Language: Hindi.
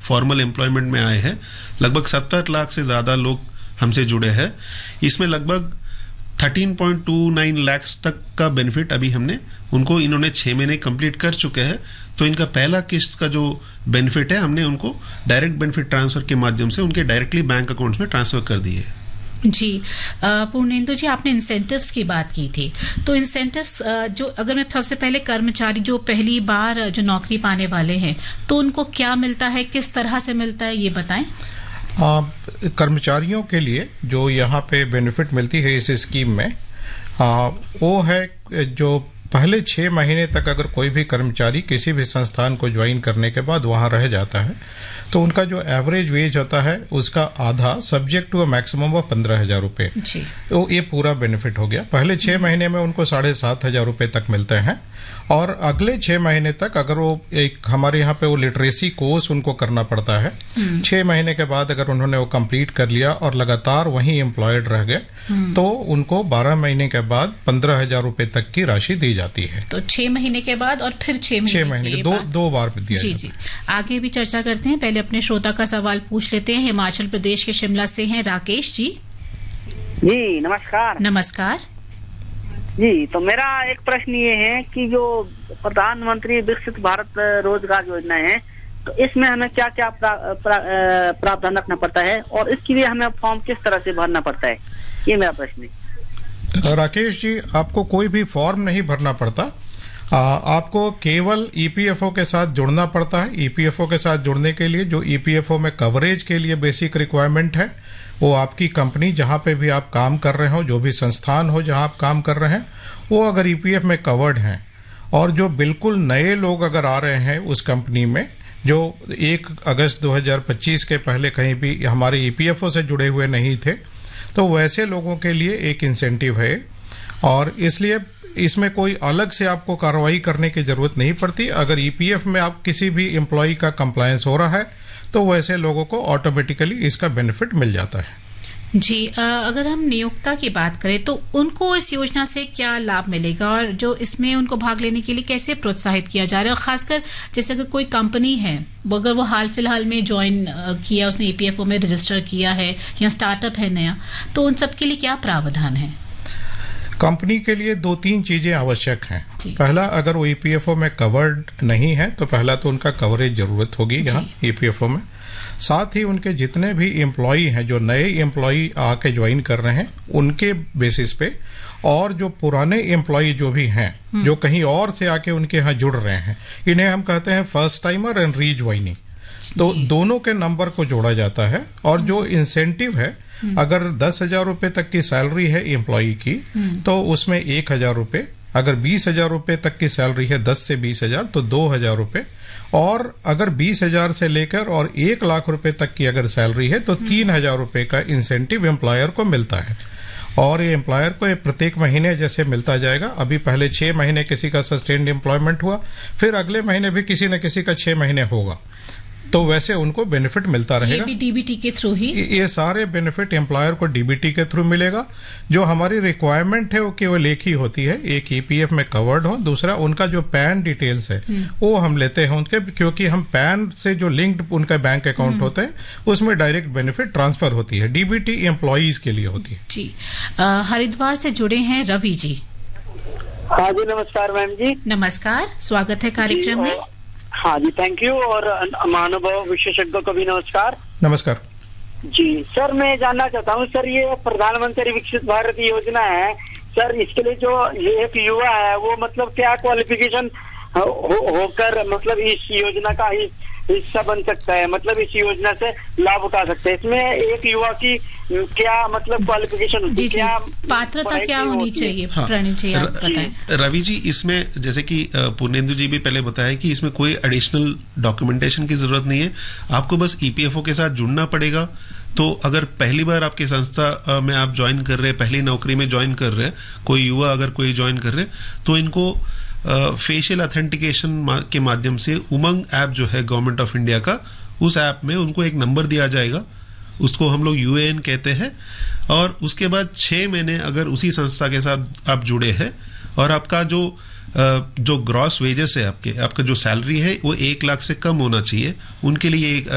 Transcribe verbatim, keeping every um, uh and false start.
फॉर्मल एम्प्लॉयमेंट में आए हैं, लगभग सत्तर लाख से ज्यादा लोग हमसे जुड़े हैं। इसमें लगभग तेरह पॉइंट दो नौ लाख तक का बेनिफिट अभी हमने उनको, इन्होंने छह महीने कंप्लीट कर चुके हैं, तो इनका पहला किस्त का जो बेनिफिट है हमने उनको डायरेक्ट बेनिफिट ट्रांसफर के माध्यम से उनके डायरेक्टली बैंक अकाउंट्स में ट्रांसफर कर दिए। जी पूर्णेंदु जी, आपने इंसेंटिव्स की बात की थी, तो इंसेंटिव्स जो, अगर मैं सबसे पहले कर्मचारी जो पहली बार जो नौकरी पाने वाले हैं, तो उनको क्या मिलता है, किस तरह से मिलता है, ये बताएं। आ, कर्मचारियों के लिए जो यहाँ पे बेनिफिट मिलती है इस स्कीम में, आ, वो है जो पहले छः महीने तक अगर कोई भी कर्मचारी किसी भी संस्थान को ज्वाइन करने के बाद वहाँ रह जाता है, तो उनका जो एवरेज वेज होता है उसका आधा सब्जेक्ट टू मैक्सिमम ऑफ पंद्रह हजार रुपये, तो ये पूरा बेनिफिट हो गया। पहले छः महीने में उनको साढ़े सात हजार रुपये तक मिलते हैं, और अगले छः महीने तक अगर वो एक हमारे यहाँ पे वो लिटरेसी कोर्स उनको करना पड़ता है, छः महीने के बाद अगर उन्होंने वो कंप्लीट कर लिया और लगातार वहीं एम्प्लॉयड रह गए, तो उनको बारह महीने के बाद पंद्रह हजार रुपये तक की राशि दी जाती है। तो छह महीने के बाद और फिर छह महीने, छह महीने के दो दो बार में दिया जी जाता है। जी आगे भी चर्चा करते हैं, पहले अपने श्रोता का सवाल पूछ लेते हैं। हिमाचल प्रदेश के शिमला से हैं राकेश जी। जी नमस्कार। नमस्कार जी, तो मेरा एक प्रश्न ये है कि जो प्रधानमंत्री विकसित भारत रोजगार योजना है, तो इसमें हमें क्या क्या प्रा, प्रा, प्रावधान रखना पड़ता है और इसके लिए हमें फॉर्म किस तरह से भरना पड़ता है, ये मेरा प्रश्न है। राकेश जी, आपको कोई भी फॉर्म नहीं भरना पड़ता, आ, आपको केवल ईपीएफओ के साथ जुड़ना पड़ता है। ईपीएफओ के साथ जुड़ने के लिए जो ईपीएफओ में कवरेज के लिए बेसिक रिक्वायरमेंट है, वो आपकी कंपनी जहां पे भी आप काम कर रहे हो, जो भी संस्थान हो जहां आप काम कर रहे हैं, वो अगर ईपीएफ में कवर्ड हैं, और जो बिल्कुल नए लोग अगर आ रहे हैं उस कंपनी में, जो एक अगस्त दो हज़ार पच्चीस के पहले कहीं भी हमारे ईपीएफओ से जुड़े हुए नहीं थे, तो वैसे लोगों के लिए एक इंसेंटिव है, और इसलिए इसमें कोई अलग से आपको कार्रवाई करने की जरूरत नहीं पड़ती। अगर ईपीएफ में आप किसी भी एम्प्लॉय का कंप्लायंस हो रहा है, तो वैसे लोगों को ऑटोमेटिकली इसका बेनिफिट मिल जाता है। जी आ, अगर हम नियोक्ता की बात करें, तो उनको इस योजना से क्या लाभ मिलेगा, और जो इसमें उनको भाग लेने के लिए कैसे प्रोत्साहित किया जा रहा है, और खासकर जैसे अगर कोई कंपनी है, अगर वो हाल फिलहाल में ज्वाइन किया, उसने ईपीएफओ में रजिस्टर किया है, या स्टार्टअप है नया, तो उन सब के लिए क्या प्रावधान है? कंपनी के लिए दो तीन चीजें आवश्यक हैं। पहला, अगर वो ईपीएफओ में कवर्ड नहीं है, तो पहला तो उनका कवरेज जरूरत होगी यहाँ ईपीएफओ में। साथ ही उनके जितने भी एम्प्लॉई हैं, जो नए एम्प्लॉई आके ज्वाइन कर रहे हैं, उनके बेसिस पे, और जो पुराने एम्प्लॉई जो भी हैं, जो कहीं और से आके उनके यहाँ जुड़ रहे हैं, इन्हें हम कहते हैं फर्स्ट टाइमर एंड रीज्वाइनिंग। तो दोनों के नंबर को जोड़ा जाता है, और जो इंसेंटिव है, अगर दस हजार रुपये तक की सैलरी है एम्प्लॉई की, तो उसमें एक हजार रुपये, अगर बीस हजार रुपये तक की सैलरी है, दस से बीस हजार, तो दो हजार रुपये, और अगर बीस हजार से लेकर और एक लाख रुपए तक की अगर सैलरी है, तो तीन हजार रुपये का इंसेंटिव एम्प्लॉयर को मिलता है। और ये एम्प्लॉयर को प्रत्येक महीने जैसे मिलता जाएगा। अभी पहले छह महीने किसी का सस्टेन्ड एम्प्लॉयमेंट हुआ, फिर अगले महीने भी किसी न किसी का छह महीने होगा, तो वैसे उनको बेनिफिट मिलता रहेगा। ये भी डीबीटी के थ्रू ही, ये सारे बेनिफिट एम्प्लॉयर को डीबीटी के थ्रू मिलेगा। जो हमारी रिक्वायरमेंट है वो केवल एक ही होती है, एक ईपीएफ में कवर्ड हो, दूसरा उनका जो पैन डिटेल्स है वो हम लेते हैं उनके, क्योंकि हम पैन से जो लिंक्ड उनका बैंक अकाउंट होता है उसमें डायरेक्ट बेनिफिट ट्रांसफर होती है। डीबीटी एम्प्लॉइज के लिए होती है। जी हरिद्वार से जुड़े हैं रवि जी। हाँ जी नमस्कार मैम जी। नमस्कार, स्वागत है कार्यक्रम में। हाँ जी, थैंक यू, और महानुभव विशेषज्ञों को भी नमस्कार। नमस्कार जी सर, मैं जानना चाहता हूँ सर, ये प्रधानमंत्री विकसित भारत योजना है सर, इसके लिए जो ये एक युवा है वो मतलब क्या क्वालिफिकेशन हो, होकर मतलब इस योजना का हिस्सा बन सकता है, मतलब इस योजना से लाभ उठा सकते हैं? इसमें एक युवा की क्या मतलब क्वालिफिकेशन होती है, क्या पात्रता क्या होनी चाहिए? हाँ, चाहिए आप बताएं। रवि जी, इसमें जैसे कि पूर्णेंदु जी भी पहले बताया कि इसमें कोई एडिशनल डॉक्यूमेंटेशन की जरूरत नहीं है, आपको बस ईपीएफओ के साथ जुड़ना पड़ेगा। तो अगर पहली बार आपकी संस्था में आप ज्वाइन कर रहे हैं, पहली नौकरी में ज्वाइन कर रहे हैं, कोई युवा अगर कोई ज्वाइन कर रहे हैं, तो इनको फेशियल ऑथेंटिकेशन के माध्यम से उमंग ऐप जो है गवर्नमेंट ऑफ इंडिया का, उस ऐप में उनको एक नंबर दिया जाएगा, उसको हम लोग यूएएन कहते हैं। और उसके बाद छह महीने अगर उसी संस्था के साथ आप जुड़े हैं, और आपका जो जो ग्रॉस वेजेस है, आपके आपका जो सैलरी है वो एक लाख से कम होना चाहिए, उनके लिए एक